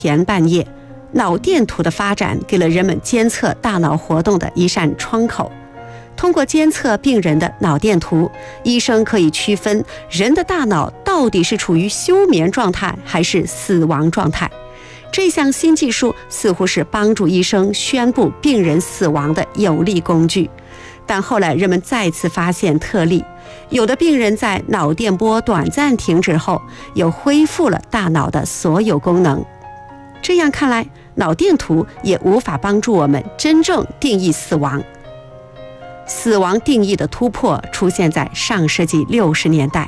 前半叶，脑电图的发展给了人们监测大脑活动的一扇窗口。通过监测病人的脑电图，医生可以区分人的大脑到底是处于休眠状态还是死亡状态。这项新技术似乎是帮助医生宣布病人死亡的有力工具。但后来人们再次发现特例，有的病人在脑电波短暂停止后，又恢复了大脑的所有功能。这样看来，脑电图也无法帮助我们真正定义死亡。死亡定义的突破出现在上世纪60年代，